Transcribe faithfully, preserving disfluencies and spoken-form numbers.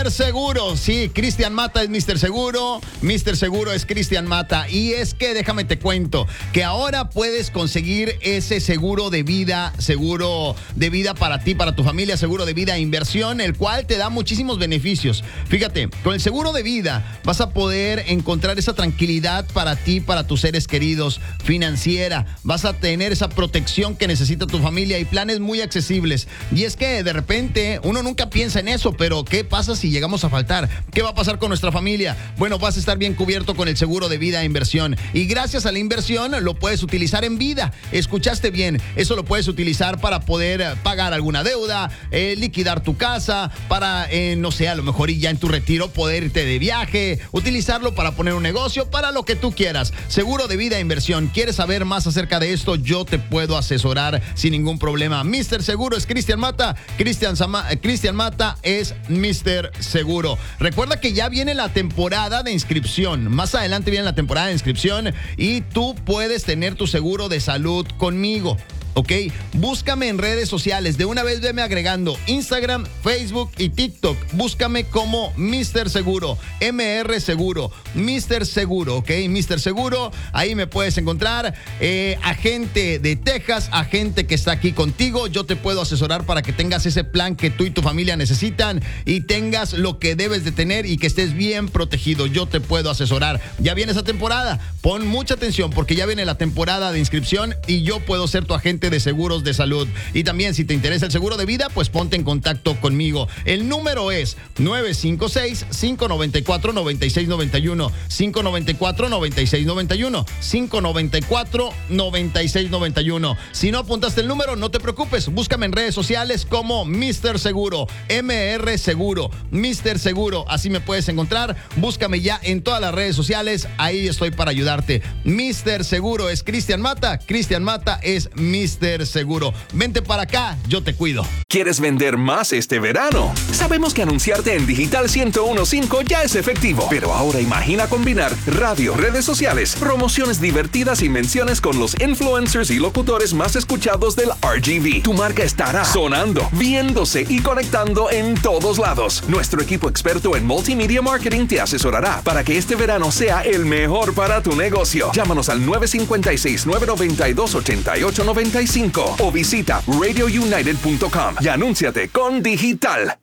míster Seguro. Sí, Cristian Mata es míster Seguro. míster Seguro es Cristian Mata. Y es que déjame te cuento que ahora puedes conseguir ese seguro de vida, seguro de vida para ti, para tu familia, seguro de vida e inversión, el cual te da muchísimos beneficios. Fíjate, con el seguro de vida vas a poder encontrar esa tranquilidad para ti, para tus seres queridos, financiera. Vas a tener esa protección que necesita tu familia y planes muy accesibles. Y es que de repente uno nunca piensa en eso, pero ¿qué pasa si llegamos a faltar? ¿Qué va a pasar con nuestra familia? Bueno, vas a estar bien cubierto con el seguro de vida e inversión. Y gracias a la inversión lo puedes utilizar en vida. Escuchaste bien, eso lo puedes utilizar para poder pagar alguna deuda, eh, liquidar tu casa, para, eh, no sé, a lo mejor y ya en tu retiro poder irte de viaje, utilizarlo para poner un negocio, para lo que tú quieras. Seguro de vida e inversión. ¿Quieres saber más acerca de esto? Yo te puedo asesorar sin ningún problema. míster Seguro es Cristian Mata. Cristian Sama- Cristian Mata es míster Seguro. Recuerda que ya viene la temporada de inscripción. Más adelante viene la temporada de inscripción y tú puedes tener tu seguro de salud conmigo. ¿Ok? Búscame en redes sociales. De una vez veme agregando Instagram, Facebook y TikTok. Búscame como míster Seguro, M R Seguro, míster Seguro, ¿ok? míster Seguro, ahí me puedes encontrar. Eh, agente de Texas, agente que está aquí contigo. Yo te puedo asesorar para que tengas ese plan que tú y tu familia necesitan y tengas lo que debes de tener y que estés bien protegido. Yo te puedo asesorar. Ya viene esa temporada. Pon mucha atención porque ya viene la temporada de inscripción y yo puedo ser tu agente de seguros de salud. Y también si te interesa el seguro de vida, pues ponte en contacto conmigo. El número es nueve cinco seis, cinco nueve cuatro, nueve seis nueve uno, cinco nueve cuatro, nueve seis nueve uno, cinco nueve cuatro, nueve seis nueve uno. Si no apuntaste el número, no te preocupes, búscame en redes sociales como míster Seguro, M R Seguro, míster Seguro, así me puedes encontrar. Búscame ya en todas las redes sociales, ahí estoy para ayudarte. míster Seguro es Cristian Mata, Cristian Mata es míster Seguro. Vente para acá, yo te cuido. ¿Quieres vender más este verano? Sabemos que anunciarte en Digital ciento uno punto cinco ya es efectivo, pero ahora imagina combinar radio, redes sociales, promociones divertidas y menciones con los influencers y locutores más escuchados del R G V. Tu marca estará sonando, viéndose y conectando en todos lados. Nuestro equipo experto en multimedia marketing te asesorará para que este verano sea el mejor para tu negocio. Llámanos al nueve cinco seis, nueve nueve dos, ocho ocho nueve cinco o visita radio united punto com y anúnciate con Digital.